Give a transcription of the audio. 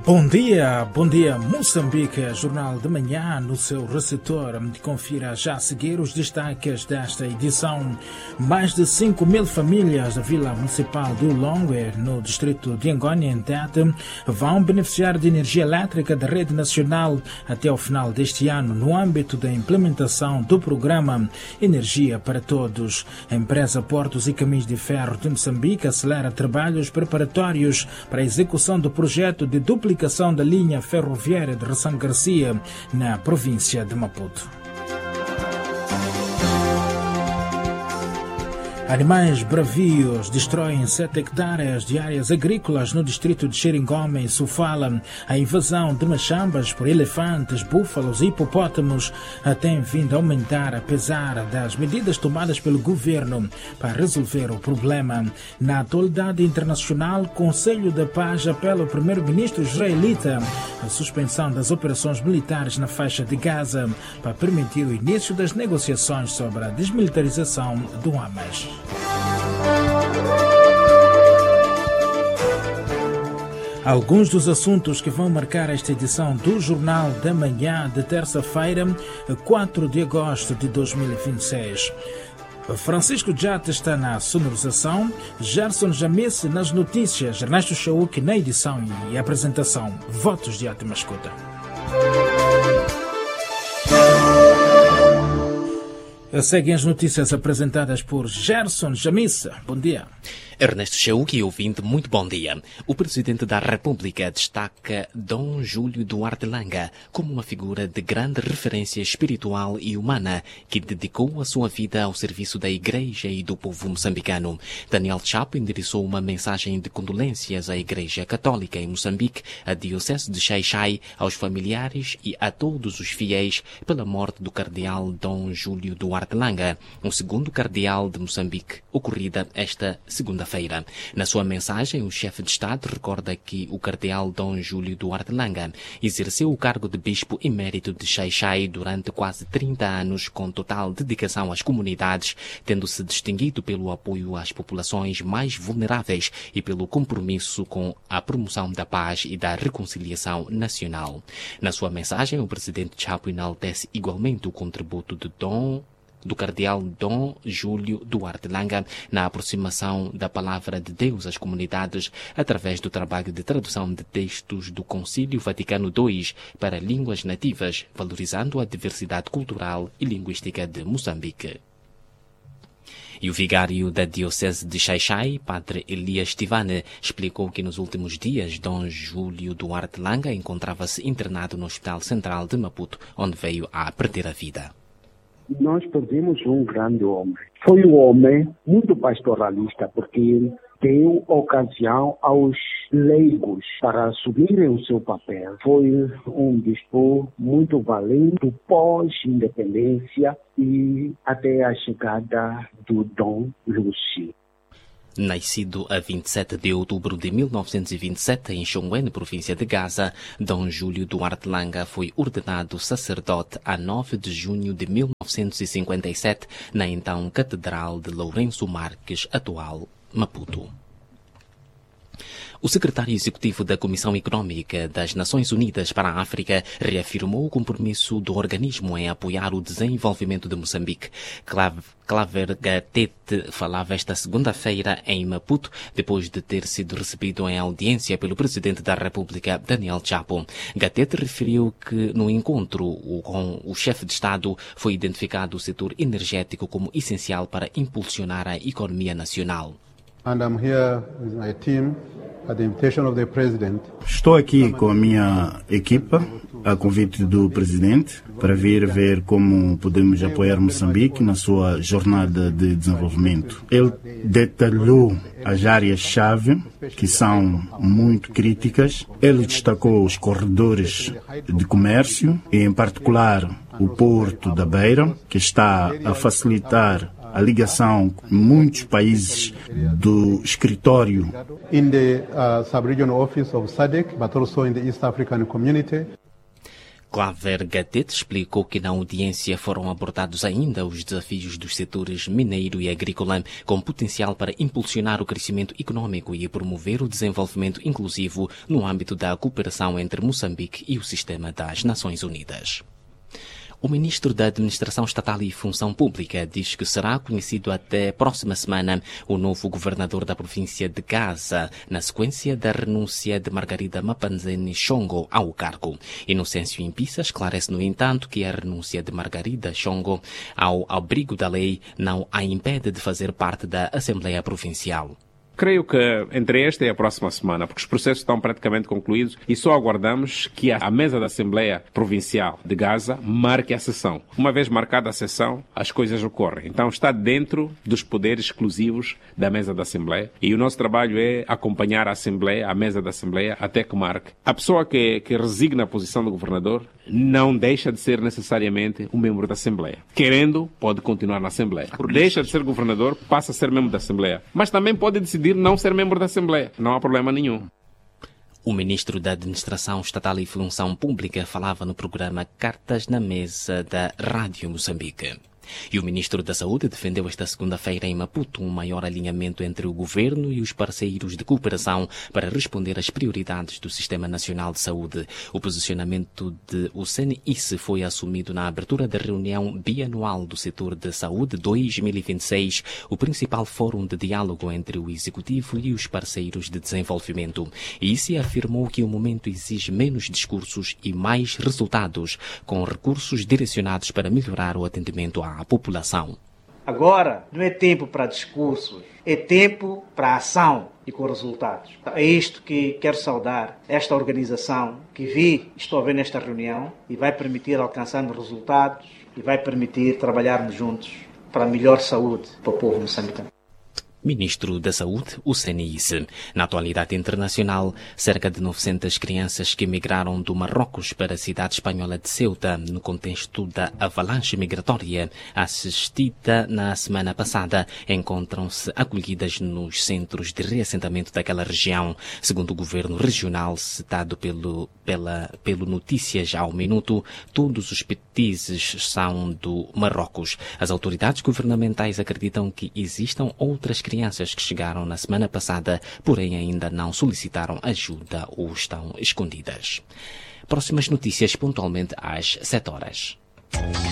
Bom dia Moçambique, Jornal de Manhã no seu receptor. Confira já a seguir os destaques desta edição. Mais de 5.000 famílias da Vila Municipal do Longwe, no distrito de Angônia, em Tete, vão beneficiar de energia elétrica da rede nacional até o final deste ano, no âmbito da implementação do programa Energia para Todos. A empresa Portos e Caminhos de Ferro de Moçambique acelera trabalhos preparatórios para a execução do projeto de duplicação da linha ferroviária de Ressão Garcia, na província de Maputo. Animais bravios destroem 7 hectares de áreas agrícolas no distrito de Xeringoma, em Sofala. A invasão de machambas por elefantes, búfalos e hipopótamos tem vindo a aumentar, apesar das medidas tomadas pelo governo para resolver o problema. Na atualidade internacional, o Conselho da Paz apela ao primeiro-ministro israelita a suspensão das operações militares na faixa de Gaza para permitir o início das negociações sobre a desmilitarização do Hamas. Alguns dos assuntos que vão marcar esta edição do Jornal da Manhã de terça-feira, 4 de agosto de 2026. Francisco Jata está na sonorização, Gerson Jamice nas notícias, Ernesto Chauk na edição e apresentação. Votos de ótima escuta. Seguem as notícias apresentadas por Gerson Jamice. Bom dia. Ernesto Chauk, ouvinte, muito bom dia. O Presidente da República destaca Dom Júlio Duarte Langa como uma figura de grande referência espiritual e humana que dedicou a sua vida ao serviço da Igreja e do povo moçambicano. Daniel Chapo endereçou uma mensagem de condolências à Igreja Católica em Moçambique, à Diocese de Xai-Xai, aos familiares e a todos os fiéis pela morte do cardeal Dom Júlio Duarte Langa, o segundo cardeal de Moçambique, ocorrida esta segunda-feira. Na sua mensagem, o chefe de Estado recorda que o cardeal Dom Júlio Duarte Langa exerceu o cargo de bispo emérito de Xai-Xai durante quase 30 anos, com total dedicação às comunidades, tendo-se distinguido pelo apoio às populações mais vulneráveis e pelo compromisso com a promoção da paz e da reconciliação nacional. Na sua mensagem, o presidente Chapo enaltece igualmente o contributo do cardeal Dom Júlio Duarte Langa na aproximação da palavra de Deus às comunidades através do trabalho de tradução de textos do Concílio Vaticano II para línguas nativas, valorizando a diversidade cultural e linguística de Moçambique. E o vigário da Diocese de Xai-Xai, Padre Elias Tivane, explicou que nos últimos dias Dom Júlio Duarte Langa encontrava-se internado no Hospital Central de Maputo, onde veio a perder a vida. Nós perdemos um grande homem. Foi um homem muito pastoralista, porque ele deu ocasião aos leigos para assumirem o seu papel. Foi um bispo muito valente pós-independência e até a chegada do Dom Lúcio. Nascido a 27 de outubro de 1927 em Xongwen, província de Gaza, Dom Júlio Duarte Langa foi ordenado sacerdote a 9 de junho de 1957 na então Catedral de Lourenço Marques, atual Maputo. O secretário executivo da Comissão Econômica das Nações Unidas para a África reafirmou o compromisso do organismo em apoiar o desenvolvimento de Moçambique. Claver Gatete falava esta segunda-feira em Maputo, depois de ter sido recebido em audiência pelo Presidente da República, Daniel Chapo. Gatete referiu que no encontro com o chefe de Estado foi identificado o setor energético como essencial para impulsionar a economia nacional. And I'm here with my team at the invitation of the President. Estou aqui com a minha equipa, a convite do Presidente, para vir ver como podemos apoiar Moçambique na sua jornada de desenvolvimento. Ele detalhou as áreas-chave, que são muito críticas. Ele destacou os corredores de comércio, e em particular o Porto da Beira, que está a facilitar a ligação com muitos países do escritório. In the sub-regional office of SADC, but also in the East African community. Claver Gatete explicou que na audiência foram abordados ainda os desafios dos setores mineiro e agrícola, com potencial para impulsionar o crescimento econômico e promover o desenvolvimento inclusivo no âmbito da cooperação entre Moçambique e o sistema das Nações Unidas. O ministro da Administração Estatal e Função Pública diz que será conhecido até próxima semana o novo governador da província de Gaza, na sequência da renúncia de Margarida Mapanzeni Chongo ao cargo. Inocêncio Impissa esclarece, no entanto, que a renúncia de Margarida Chongo ao abrigo da lei não a impede de fazer parte da Assembleia Provincial. Creio que entre esta e a próxima semana, porque os processos estão praticamente concluídos e só aguardamos que a mesa da Assembleia Provincial de Gaza marque a sessão. Uma vez marcada a sessão, as coisas ocorrem. Então está dentro dos poderes exclusivos da mesa da Assembleia e o nosso trabalho é acompanhar a Assembleia, a mesa da Assembleia, até que marque. A pessoa que resigna a posição do governador não deixa de ser necessariamente um membro da Assembleia. Querendo, pode continuar na Assembleia. Deixa de ser governador, passa a ser membro da Assembleia. Mas também pode decidir não ser membro da Assembleia. Não há problema nenhum. O ministro da Administração Estatal e Função Pública falava no programa Cartas na Mesa da Rádio Moçambique. E o ministro da Saúde defendeu esta segunda-feira em Maputo um maior alinhamento entre o governo e os parceiros de cooperação para responder às prioridades do Sistema Nacional de Saúde. O posicionamento de o CNIS foi assumido na abertura da reunião bianual do setor de saúde 2026, o principal fórum de diálogo entre o Executivo e os parceiros de desenvolvimento. E se afirmou que o momento exige menos discursos e mais resultados, com recursos direcionados para melhorar o atendimento à população. Agora não é tempo para discursos, é tempo para ação e com resultados. É isto que quero saudar esta organização que estou a ver nesta reunião e vai permitir alcançarmos resultados e vai permitir trabalharmos juntos para melhor saúde para o povo moçambicano. Ministro da Saúde, o CNIS. Na atualidade internacional, cerca de 900 crianças que migraram do Marrocos para a cidade espanhola de Ceuta, no contexto da avalanche migratória assistida na semana passada, encontram-se acolhidas nos centros de reassentamento daquela região. Segundo o governo regional, citado pelo Notícias ao Minuto, todos os petizes são do Marrocos. As autoridades governamentais acreditam que existam outras crianças que chegaram na semana passada, porém ainda não solicitaram ajuda ou estão escondidas. Próximas notícias pontualmente às 7 horas.